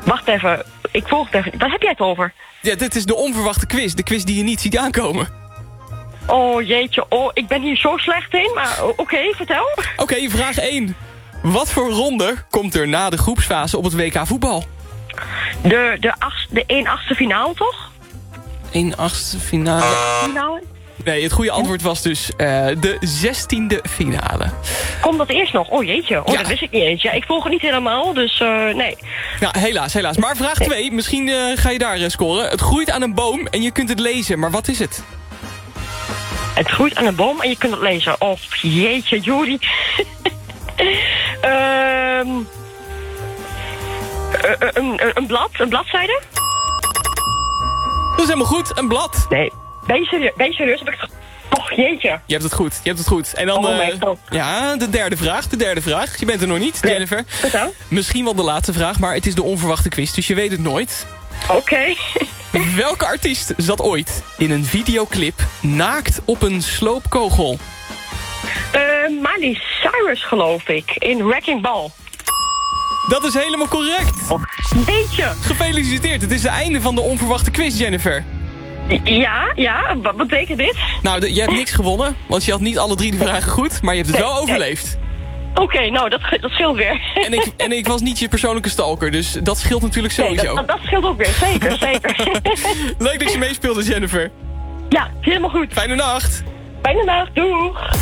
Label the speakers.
Speaker 1: Wacht even, ik volg het even. Waar heb jij het over?
Speaker 2: Ja, dit is de onverwachte quiz. De quiz die je niet ziet aankomen.
Speaker 1: Oh jeetje, ik ben hier zo slecht in, maar oké, vertel.
Speaker 2: Oké, vraag 1. Wat voor ronde komt er na de groepsfase op het WK voetbal?
Speaker 1: De 1/8 finale, toch?
Speaker 2: 1/8 finale.
Speaker 1: Finale?
Speaker 2: Nee, het goede antwoord was dus de 16e finale.
Speaker 1: Komt dat eerst nog? Oh jeetje,
Speaker 2: Ja.
Speaker 1: dat wist ik niet eens. Ja, ik volg het niet helemaal, dus nee.
Speaker 2: Ja, helaas. Maar vraag 2, misschien ga je daar scoren. Het groeit aan een boom en je kunt het lezen, maar wat is het?
Speaker 1: Het groeit aan een boom en je kunt het lezen. Oh jeetje, Juri. Een blad? Een bladzijde?
Speaker 2: Dat is helemaal goed, een blad.
Speaker 1: Nee. Ben je serieus? Heb ik het... Och, jeetje.
Speaker 2: Je hebt het goed. En dan,
Speaker 1: Oh my god.
Speaker 2: ja, de derde vraag. Je bent er nog niet,
Speaker 1: Nee.
Speaker 2: Jennifer.
Speaker 1: Vertel.
Speaker 2: Misschien wel de laatste vraag, maar het is de onverwachte quiz, dus je weet het nooit.
Speaker 1: Oké.
Speaker 2: Welke artiest zat ooit in een videoclip naakt op een sloopkogel?
Speaker 1: Miley Cyrus, geloof ik. In Wrecking Ball.
Speaker 2: Dat is helemaal correct.
Speaker 1: Oh, jeetje.
Speaker 2: Gefeliciteerd, het is het einde van de onverwachte quiz, Jennifer.
Speaker 1: Ja, wat betekent dit?
Speaker 2: Nou, je hebt niks gewonnen, want je had niet alle 3 de vragen goed, maar je hebt het wel overleefd.
Speaker 1: Oké, nou, dat scheelt weer.
Speaker 2: En ik was niet je persoonlijke stalker, dus dat scheelt natuurlijk sowieso.
Speaker 1: Nee, dat scheelt ook weer, zeker.
Speaker 2: Leuk dat je meespeelde, Jennifer.
Speaker 1: Ja, helemaal goed.
Speaker 2: Fijne nacht.
Speaker 1: Fijne dag, doeg.